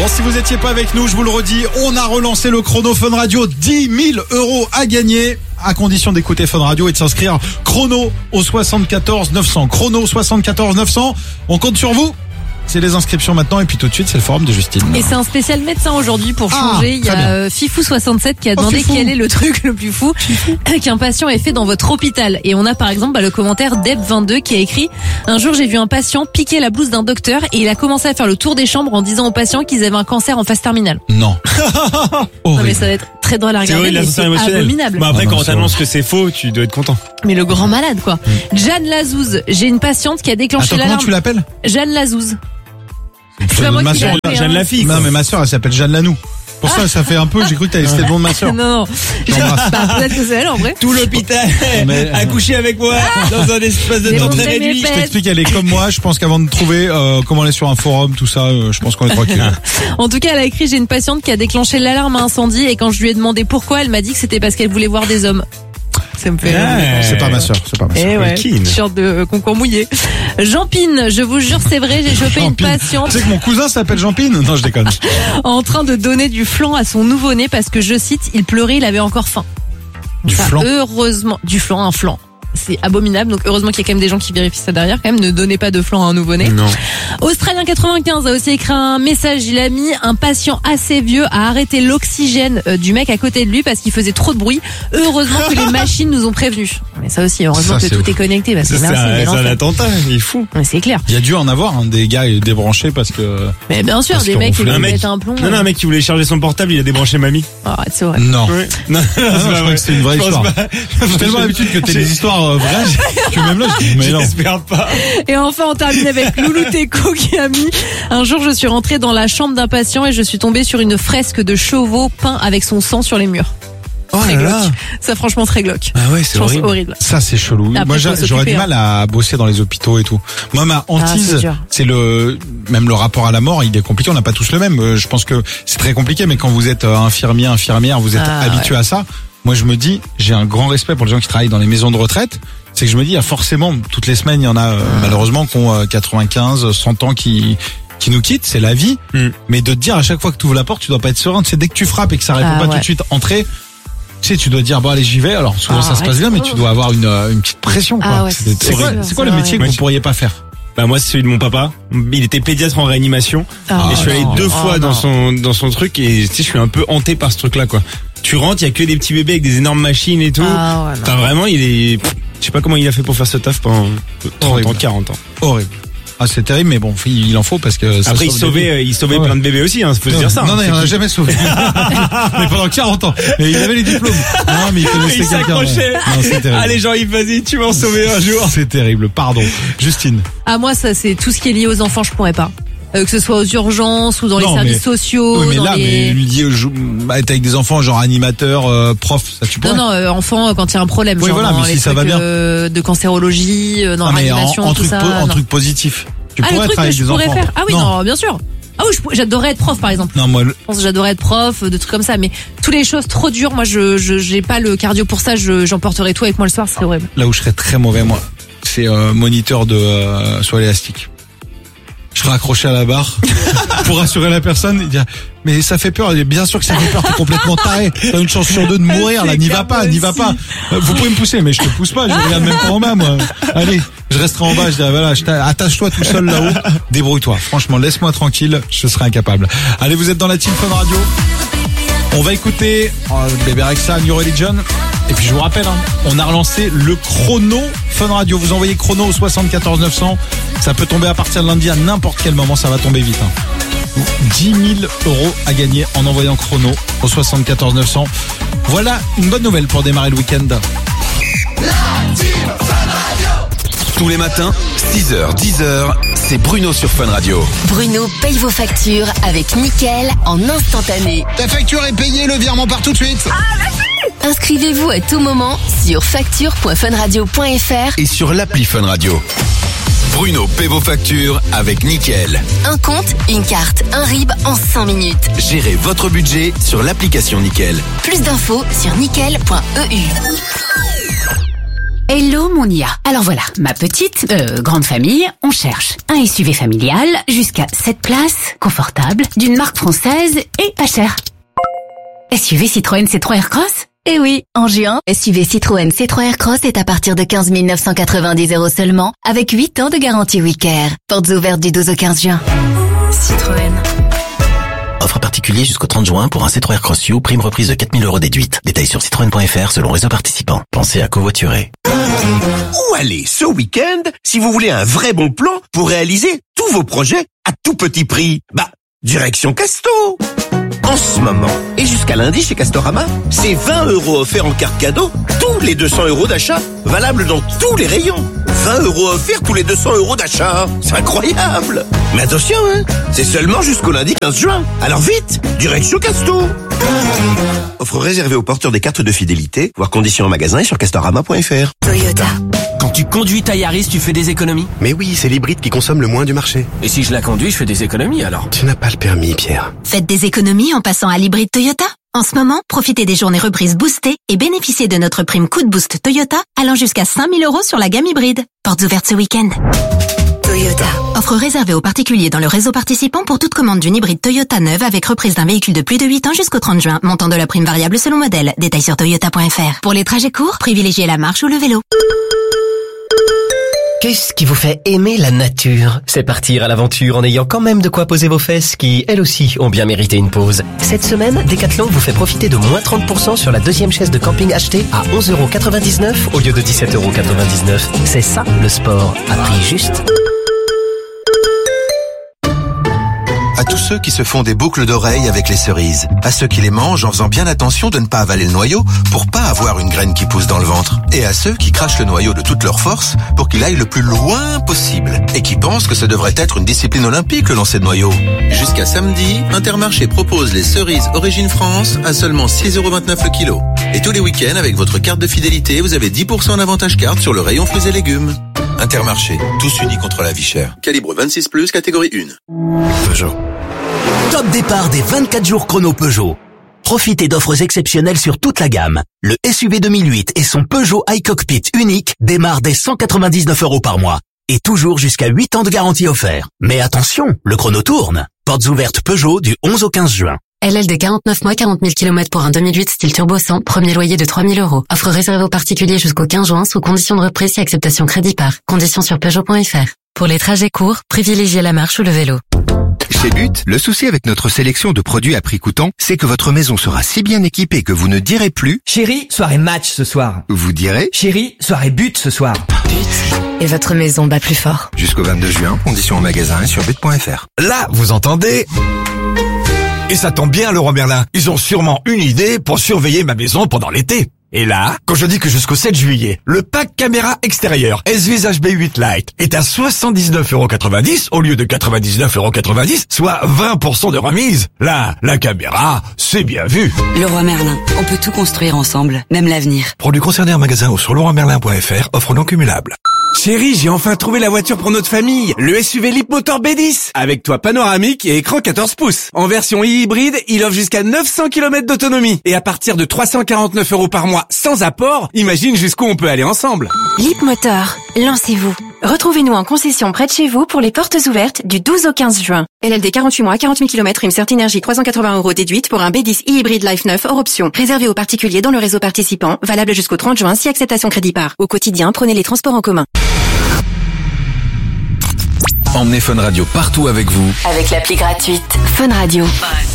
Bon, si vous étiez pas avec nous, je vous le redis, on a relancé le chrono Fun Radio, 10 000 € à gagner, à condition d'écouter Fun Radio et de s'inscrire chrono au 74 900. Chrono 74 900, on compte sur vous. C'est les inscriptions maintenant et puis tout de suite c'est le forum de Justine. Et c'est un spécial médecin aujourd'hui pour changer. Il y a Fifou67 qui a demandé quel est le truc le plus fou qu'un patient ait fait dans votre hôpital. Et on a par exemple le commentaire Deb22 qui a écrit: un jour j'ai vu un patient piquer la blouse d'un docteur et il a commencé à faire le tour des chambres en disant aux patients qu'ils avaient un cancer en phase terminale. Non. Non mais ça va être très drôle à regarder, mais c'est abominable. Bah après, quand on t'annonce que c'est faux, tu dois être content. Mais le grand malade quoi. Jeanne Lazouze, j'ai une patiente qui a déclenché l'alarme. Comment tu l'appelles? Jeanne Lazouze. C'est pas moi ma qui soeur, l'ai appelé, Jeanne la fille. Non mais ma soeur elle s'appelle Jeanne Lanou. Pour ça fait un peu, j'ai cru que c'était le nom de ma soeur. Non. Peut-être que c'est elle en vrai. Tout l'hôpital a couché avec moi dans un espace de temps très réduit. Je t'explique, elle est comme moi. Je pense qu'avant de trouver comment aller sur un forum, tout ça, je pense qu'on est tranquille. En tout cas, elle a écrit: j'ai une patiente qui a déclenché l'alarme à incendie et quand je lui ai demandé pourquoi, elle m'a dit que c'était parce qu'elle voulait voir des hommes. Ça me fait C'est pas ma soeur, Eh ouais, sorte de concours mouillé. Jean Pine, je vous jure, c'est vrai, j'ai chopé une patiente. Tu sais que mon cousin s'appelle Jean Pine? Non, je déconne. En train de donner du flan à son nouveau-né parce que, je cite, il pleurait, il avait encore faim. Flan? Heureusement, du flan, un flan. C'est abominable, donc heureusement qu'il y a quand même des gens qui vérifient ça derrière. Quand même, ne donnez pas de flan à un nouveau-né. Non. Australien 95 a aussi écrit un message. Il a mis: un patient assez vieux a arrêté l'oxygène du mec à côté de lui parce qu'il faisait trop de bruit. Heureusement que les machines nous ont prévenus. Mais ça aussi, heureusement que tout est connecté parce que c'est un attentat, il est fou. Mais c'est clair. Il y a dû en avoir des gars débranchés parce que. Mais bien sûr, des mecs qui voulaient mettre un plomb. Non, un mec qui voulait charger son portable, il a débranché mamie. Oh, c'est vrai. Non. Ouais. Non, je crois que c'est une vraie histoire. J'ai tellement l'habitude que t'aies des histoires vraies que même là, je dis, mais non. J'espère pas. Et enfin, on termine avec Loulou Teco qui a mis: un jour, je suis rentrée dans la chambre d'un patient et je suis tombée sur une fresque de chevaux peints avec son sang sur les murs. Oh très là glauque. là. Ça, franchement, très glauque. Ah ouais, c'est horrible. Ça, c'est chelou. Après, moi, j'aurais du mal à bosser dans les hôpitaux et tout. Moi, ma hantise, c'est même le rapport à la mort, il est compliqué. On n'a pas tous le même. Je pense que c'est très compliqué, mais quand vous êtes infirmière, vous êtes habitué à ça. Moi, je me dis, j'ai un grand respect pour les gens qui travaillent dans les maisons de retraite. C'est que je me dis, il y a forcément, toutes les semaines, il y en a malheureusement qui ont 95, 100 ans qui nous quittent, c'est la vie. Mais de te dire à chaque fois que tu ouvres la porte, tu dois pas être serein. C'est dès que tu frappes et que ça répond pas tout de suite, entrer, tu sais, tu dois dire, bon allez, j'y vais. Alors souvent ça se passe bien, mais tu dois avoir une petite pression, quoi. C'est quoi le métier que vous pourriez pas faire? Bah moi c'est celui de mon papa. Il était pédiatre en réanimation et je suis allé 2 fois dans son truc et tu sais, je suis un peu hanté par ce truc là, quoi. Tu rentres, il y a que des petits bébés avec des énormes machines et tout. Enfin, vraiment, je sais pas comment il a fait pour faire ce taf pendant 30 ans, 40 ans. Horrible. Ah, c'est terrible, mais bon, il en faut parce que ça après il sauvait plein de bébés aussi, hein, faut se dire ça. Non, il en a jamais sauvé. Mais pendant 40 ans. Et il avait les diplômes. Non, mais il connaissait quelqu'un. C'est terrible. Allez Jean-Yves, vas-y, tu vas en sauver un jour. C'est terrible, pardon. Justine. Ah, moi, ça, c'est tout ce qui est lié aux enfants, je pourrais pas. Que ce soit aux urgences ou dans les services sociaux. Oui, mais mais lié être avec des enfants, genre animateur, prof, ça tu pourrais. Non, enfant, quand il y a un problème. Oui, genre voilà, mais si ça va bien. De cancérologie, dans l'animation, tout ça. En truc positif. Tu pourrais le truc que je pourrais faire. Ah oui, non, bien sûr. Ah oui, j'adorerais être prof, par exemple. Non, moi, je pense que j'adorerais être prof, de trucs comme ça. Mais toutes les choses trop dures, moi, j'ai pas le cardio pour ça. J'emporterais tout avec moi le soir, c'est horrible. Là où je serais très mauvais, moi, c'est moniteur de saut élastique. Je serais accroché à la barre pour rassurer la personne et dire, mais ça fait peur. Bien sûr que ça fait peur, t'es complètement taré. T'as une chance sur 2 de mourir, là, n'y va pas. Vous pouvez me pousser, mais je te pousse pas, je regarde même pas en bas, moi. Allez, je resterai en bas, je dirais, voilà, attache-toi tout seul là-haut, débrouille-toi. Franchement, laisse-moi tranquille, je serai incapable. Allez, vous êtes dans la Team Fun Radio. On va écouter Bébé Rexha, New Religion. Et puis je vous rappelle, on a relancé le chrono Fun Radio. Vous envoyez chrono au 74 900. Ça peut tomber à partir de lundi à n'importe quel moment. Ça va tomber vite. 10 000 € à gagner en envoyant chrono au 74 900. Voilà une bonne nouvelle pour démarrer le week-end. Tous les matins, 6h, 10h, c'est Bruno sur Fun Radio. Bruno paye vos factures avec Nickel en instantané. Ta facture est payée, le virement part tout de suite. Inscrivez-vous à tout moment sur facture.funradio.fr et sur l'appli Fun Radio. Bruno paie vos factures avec Nickel. Un compte, une carte, un RIB en 5 minutes. Gérez votre budget sur l'application Nickel. Plus d'infos sur nickel.eu. Hello mon IA. Alors voilà, ma petite, grande famille, on cherche un SUV familial jusqu'à 7 places, confortable, d'une marque française et pas cher. SUV Citroën C3 Aircross ? Eh oui, en juin, SUV Citroën C3 Aircross est à partir de 15 990 € seulement, avec 8 ans de garantie WeCare. Portes ouvertes du 12 au 15 juin. Citroën. Offre particulier jusqu'au 30 juin pour un C3 Aircross U, prime reprise de 4 000 € déduite. Détails sur citroën.fr selon réseau participant. Pensez à covoiturer. Où aller ce week-end si vous voulez un vrai bon plan pour réaliser tous vos projets à tout petit prix? Direction Casto. En ce moment, et jusqu'à lundi chez Castorama, c'est 20 € offerts en carte cadeau, tous les 200 € d'achat, valable dans tous les rayons. 20 € offerts tous les 200 € d'achat. C'est incroyable. Mais attention, c'est seulement jusqu'au lundi 15 juin. Alors vite, direction Casto. Offre réservée aux porteurs des cartes de fidélité, voir conditions en magasin et sur castorama.fr. Toyota. Quand tu conduis ta Yaris, tu fais des économies? Mais oui, c'est l'hybride qui consomme le moins du marché. Et si je la conduis, je fais des économies alors? Tu n'as pas le permis, Pierre. Faites des économies en passant à l'hybride Toyota. En ce moment, profitez des journées reprises boostées et bénéficiez de notre prime coup de boost Toyota allant jusqu'à 5 000 € sur la gamme hybride. Portes ouvertes ce week-end. Toyota. Offre réservée aux particuliers dans le réseau participant pour toute commande d'une hybride Toyota neuve avec reprise d'un véhicule de plus de 8 ans jusqu'au 30 juin. Montant de la prime variable selon modèle. Détails sur toyota.fr. Pour les trajets courts, privilégiez la marche ou le vélo. Qu'est-ce qui vous fait aimer la nature? C'est partir à l'aventure en ayant quand même de quoi poser vos fesses qui, elles aussi, ont bien mérité une pause. Cette semaine, Decathlon vous fait profiter de moins 30% sur la deuxième chaise de camping achetée à 11,99 € au lieu de 17,99 €. C'est ça, le sport, à prix juste. À tous ceux qui se font des boucles d'oreilles avec les cerises, à ceux qui les mangent en faisant bien attention de ne pas avaler le noyau pour pas avoir une graine qui pousse dans le ventre, et à ceux qui crachent le noyau de toute leur force pour qu'il aille le plus loin possible, et qui pensent que ça devrait être une discipline olympique le lancer de noyau. Jusqu'à samedi, Intermarché propose les cerises Origine France à seulement 6,29 € le kilo. Et tous les week-ends, avec votre carte de fidélité, vous avez 10% d'avantage carte sur le rayon fruits et légumes. Intermarché, tous unis contre la vie chère. Calibre 26+, catégorie 1. Peugeot. Top départ des 24 jours chrono Peugeot. Profitez d'offres exceptionnelles sur toute la gamme. Le SUV 2008 et son Peugeot iCockpit unique démarrent dès 199 € par mois. Et toujours jusqu'à 8 ans de garantie offert. Mais attention, le chrono tourne. Portes ouvertes Peugeot du 11 au 15 juin. LL de 49 mois, 40 000 km pour un 2008 style turbo 100, premier loyer de 3 000 €. Offre réservée aux particuliers jusqu'au 15 juin sous condition de reprise et acceptation crédit par. Conditions sur Peugeot.fr. Pour les trajets courts, privilégiez la marche ou le vélo. Chez But, le souci avec notre sélection de produits à prix coûtant, c'est que votre maison sera si bien équipée que vous ne direz plus « Chérie, soirée match ce soir ». Vous direz « Chérie, soirée but ce soir ». Et votre maison bat plus fort. Jusqu'au 22 juin, conditions en magasin et sur but.fr. Là, vous entendez ? Et ça tombe bien, Leroy Merlin. Ils ont sûrement une idée pour surveiller ma maison pendant l'été. Et là, quand je dis que jusqu'au 7 juillet, le pack caméra extérieure SVS HB8 Lite est à 79,90 € au lieu de 99,90 €, soit 20% de remise. Là, la caméra, c'est bien vu. Leroy Merlin, on peut tout construire ensemble, même l'avenir. Produits concernés en magasin ou sur leroymerlin.fr, offre non cumulable. Chérie, j'ai enfin trouvé la voiture pour notre famille, le SUV Leapmotor B10, avec toit panoramique et écran 14 pouces. En version hybride, il offre jusqu'à 900 km d'autonomie. Et à partir de 349 € par mois sans apport, imagine jusqu'où on peut aller ensemble. Leapmotor, lancez-vous. Retrouvez-nous en concession près de chez vous pour les portes ouvertes du 12 au 15 juin. LLD 48 mois, 40 000 km, prime Certinergie 380 € déduite pour un B10 e-hybride Life 9 hors option. Réservé aux particuliers dans le réseau participant, valable jusqu'au 30 juin si acceptation crédit par. Au quotidien, prenez les transports en commun. Emmenez Fun Radio partout avec vous. Avec l'appli gratuite Fun Radio.